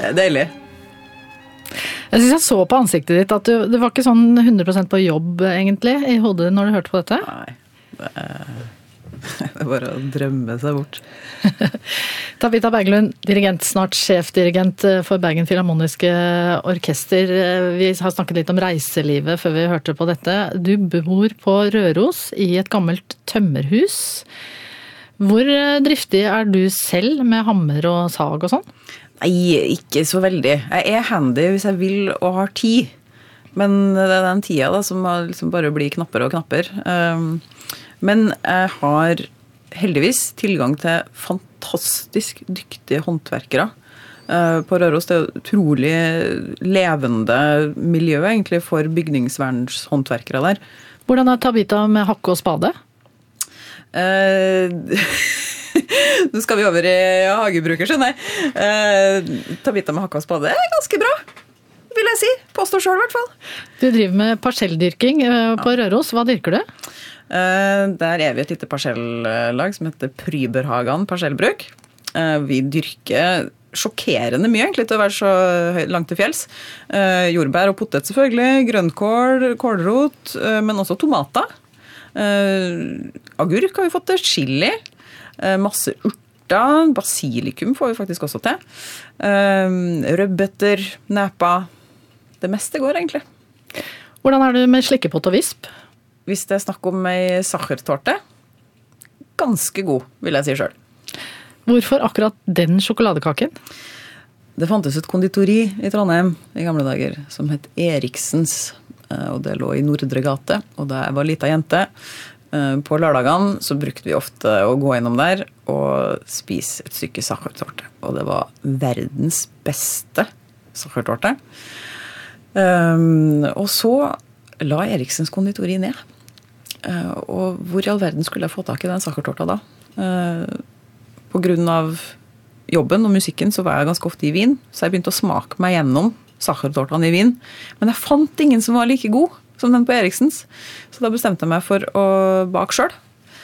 Det deilig. Jeg synes jeg så på ansiktet ditt at det var ikke sånn 100% på jobb egentlig i hodet når du hørte på dette. Nei, det er bare å drømme seg bort. Tabita Berglund, dirigent, snart sjefdirigent for Bergen Filharmoniske Orkester. Vi har snakket litt om reiselivet før vi hørte på dette. Du bor på Røros i et gammelt tømmerhus. Hvor driftig er du selv med hammer og sag og sånn? Nei, ikke så veldig. Jeg er handy hvis jeg vil og har tid. Men det er den tida da, som liksom bare blir knapper og knapper. Men jeg har heldigvis tilgang til fantastisk dyktige håndverkere på Røros. Det er et utrolig levende miljø egentlig for bygningsvernshåndverkere der. Hvordan er Tabita med hakke og spade? Nå skal vi over i hagebruker, skjønner jeg. Tabita med hakke og spade er ganske bra, vil jeg si. Påstår selv i hvert fall. Du driver med parselldyrking på Røros. Hva dyrker du? Der er vi et lite parsellag som heter Pryberhagan Parselbruk. Vi dyrker sjokkerende mye egentlig til å være så langt til fjells. Jordbær og potet selvfølgelig, grønnkål, kålrot, men også tomater. Agurk har vi fått til, chili, masse urter, basilikum får vi faktisk også til. Rødbeter, nepa, det meste går egentlig. Hvordan er du med slikkepott og visp? Hvis det er snakk om ei sachertorte, ganske god, vil jeg si selv. Hvorfor akkurat den sjokoladekaken? Det fantes et konditori i Trondheim i gamle dager som het Eriksens, og det lå i Nordre gate. Og da jeg var liten jente, på lørdagene så brukte vi ofte å gå innom der og spise et stykke sachertorte. Og det var verdens beste sachertorte. Og så la Eriksens konditori ned. Og hvor i all verden skulle jeg få tak i den sachertorta da? På grunn av jobben og musikken så var jeg ganske ofte i Wien, så jeg begynte å smake meg gjennom sachertortene i Wien. Men jeg fant ingen som var like god som den på Eriksens, så da bestemte jeg meg for å bake selv.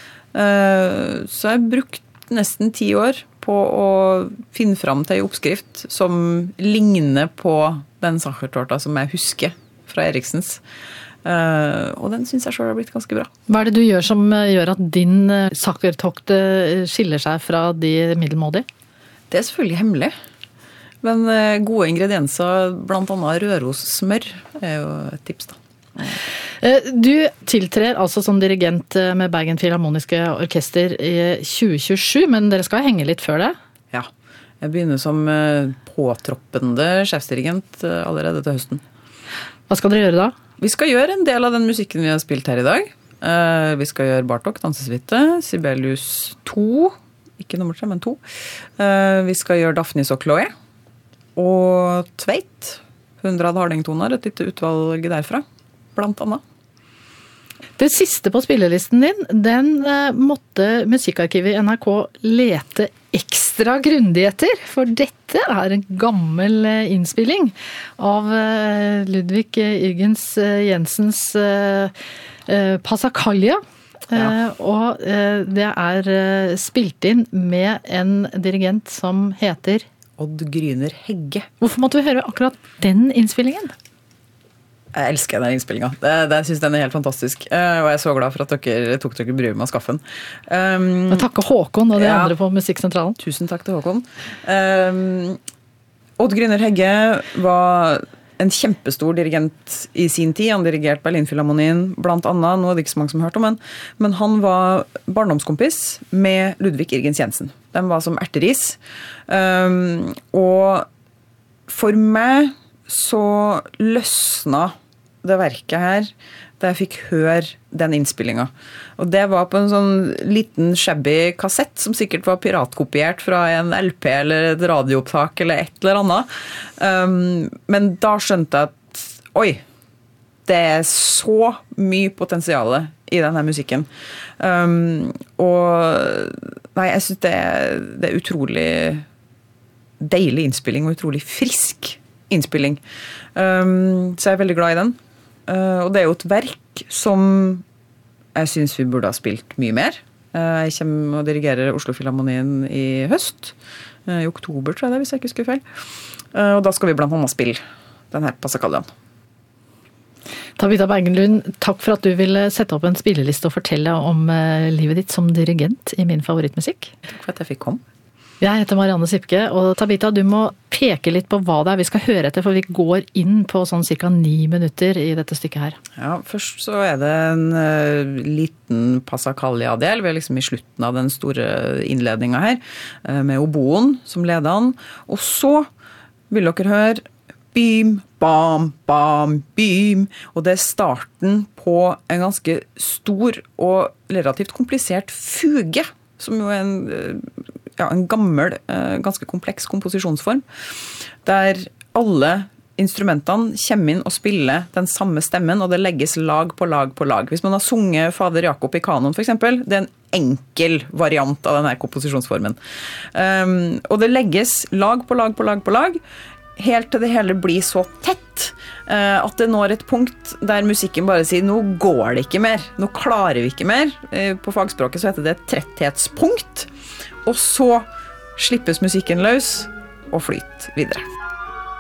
Så jeg brukte nesten 10 år på å finne fram til en oppskrift som ligner på den sachertorta som jeg husker fra Eriksens. Og den synes jeg selv har blitt ganske bra. Hva er det du gjør som gjør at din sachertokt skiller seg fra de middelmådige? Det er selvfølgelig hemmelig. Men gode ingredienser, blant annet Røros-smør, er jo et tips da. Du tiltrer altså som dirigent med Bergen Filharmoniske Orkester i 2027, men dere skal henge litt før det? Ja, jeg begynner som påtroppende sjefsdirigent allerede til høsten. Hva skal dere gjøre da? Vi skal gjøre en del av den musikken vi har spilt her i dag. Vi skal gjøre Bartók, dansesvite, Sibelius 2, ikke nummer 3, men 2. Vi skal gjøre Daphnis og Chloé, og Tveit, 100 hardingtoner, et lite utvalg derfra, blant annet. Det siste på spillelisten din, den måtte Musikkarkivet i NRK lete ekstra grundig etter, for dette er en gammel innspilling av Ludvig Yrgens Jensens Passacaglia. Ja. Og det er spilt inn med en dirigent som heter Odd Gryner Hegge. Hvorfor måtte vi høre akkurat den innspillingen? Jeg elsker den innspillingen. Jeg synes den er helt fantastisk. Og jeg er så glad for at dere tok dere bryr med å skaffe den. Takk Håkon og de andre på Musikksentralen. Tusen takk til Håkon. Odd Gryner Hegge var en kjempestor dirigent i sin tid. Han dirigerte Berlinfilharmonien blant annet. Nå er det ikke så mange som har hørt om han. Men han var barndomskompis med Ludvig Yrgens Jensen. De var som erteris. Og for meg så løsna det verket her da jeg fikk høre den innspillingen. Og det var på en sånn liten shabby kassett som sikkert var piratkopiert fra en LP eller et radioopptak eller et eller annet. Men da skjønte jeg at oi, det er så mye potensiale i denne musikken. Og nei, jeg synes det er utrolig deilig innspilling og utrolig frisk innspilling. Så jeg er veldig glad i den. Og det er jo et verk som jeg synes vi burde ha spilt mye mer. Jeg kommer og dirigerer Oslo Filharmonien i høst. I oktober, tror jeg det, hvis jeg ikke husker feil. Og da skal vi blant annet spille den her Passacaglia. Tabitha Bergenlund, takk for at du ville sette opp en spilleliste og fortelle om livet ditt som dirigent I min favorittmusikk. Takk for at jeg fikk komme. Jeg heter Marianne Sipke, og Tabitha, du må peke litt på hva det vi skal høre etter, for vi går inn på sånn cirka 9 minutter I dette stykket her. Ja, først så det en liten Passacaglia-del, vi liksom I slutten av den store innledningen her, med oboen som leder an, og så vil dere høre bim, bam, bam, bim, og det starten på en ganske stor og relativt komplisert fuge, som jo en gammel, ganske kompleks komposisjonsform, der alle instrumentene kommer inn og spiller den samme stemmen, og det legges lag på lag på lag. Hvis man har sunget Fader Jakob I kanon, for eksempel, det en enkel variant av denne komposisjonsformen. Og det legges lag på lag på lag på lag, helt til det hele blir så tett at det når et punkt der musikken bare sier, nå går det ikke mer, nå klarer vi ikke mer. På fagspråket så heter det tretthetspunkt, og så slippes musikken løs og flyter videre.